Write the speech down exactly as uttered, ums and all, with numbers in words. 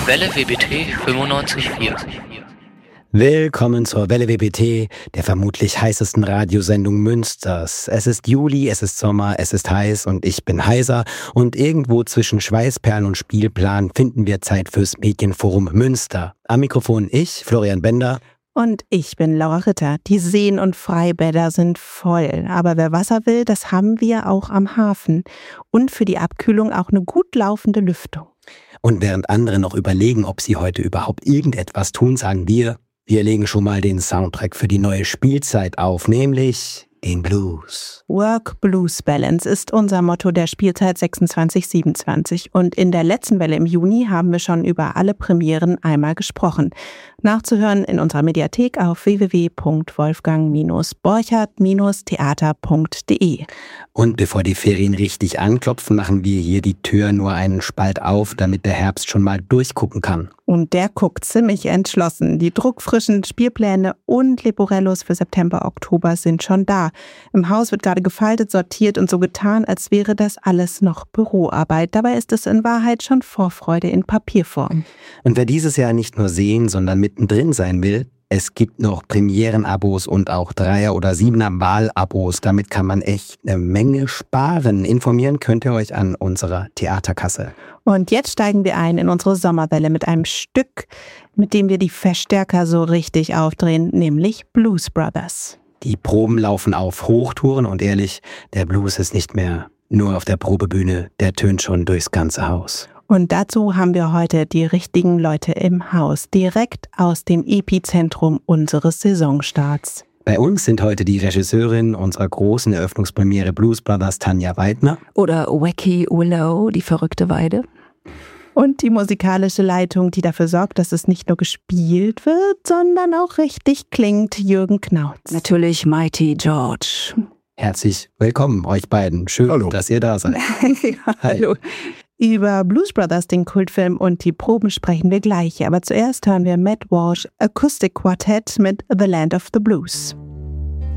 Welle W B T fünfundneunzig Komma vier. Willkommen zur Welle W B T, der vermutlich heißesten Radiosendung Münsters. Es ist Juli, es ist Sommer, es ist heiß und ich bin heiser. Und irgendwo zwischen Schweißperlen und Spielplan finden wir Zeit fürs Medienforum Münster. Am Mikrofon ich, Florian Bender. Und ich bin Laura Ritter. Die Seen und Freibäder sind voll. Aber wer Wasser will, das haben wir auch am Hafen. Und für die Abkühlung auch eine gut laufende Lüftung. Und während andere noch überlegen, ob sie heute überhaupt irgendetwas tun, sagen wir, wir legen schon mal den Soundtrack für die neue Spielzeit auf, nämlich den Blues. Work-Blues-Balance ist unser Motto der Spielzeit sechsundzwanzig siebenundzwanzig. Und in der letzten Welle im Juni haben wir schon über alle Premieren einmal gesprochen. Nachzuhören in unserer Mediathek auf w w w punkt wolfgang borchardt theater punkt d e. Und bevor die Ferien richtig anklopfen, machen wir hier die Tür nur einen Spalt auf, damit der Herbst schon mal durchgucken kann. Und der guckt ziemlich entschlossen. Die druckfrischen Spielpläne und Leporellos für September, Oktober sind schon da. Im Haus wird gerade gefaltet, sortiert und so getan, als wäre das alles noch Büroarbeit. Dabei ist es in Wahrheit schon Vorfreude in Papierform. Und wer dieses Jahr nicht nur sehen, sondern mittendrin sein will, es gibt noch Premieren-Abos und auch Dreier- oder Siebener-Wahl-Abos. Damit kann man echt eine Menge sparen. Informieren könnt ihr euch an unserer Theaterkasse. Und jetzt steigen wir ein in unsere Sommerwelle mit einem Stück, mit dem wir die Verstärker so richtig aufdrehen, nämlich Blues Brothers. Die Proben laufen auf Hochtouren und ehrlich, der Blues ist nicht mehr nur auf der Probebühne, der tönt schon durchs ganze Haus. Und dazu haben wir heute die richtigen Leute im Haus, direkt aus dem Epizentrum unseres Saisonstarts. Bei uns sind heute die Regisseurin unserer großen Eröffnungspremiere Blues Brothers Tanja Weidner. Oder Wacky Willow, die verrückte Weide. Und die musikalische Leitung, die dafür sorgt, dass es nicht nur gespielt wird, sondern auch richtig klingt, Jürgen Knautz. Natürlich Mighty George. Herzlich willkommen euch beiden. Schön, hallo. Dass ihr da seid. Ja, hallo. Über Blues Brothers, den Kultfilm und die Proben sprechen wir gleich. Aber zuerst hören wir Matt Walsh Acoustic Quartet mit The Land of the Blues.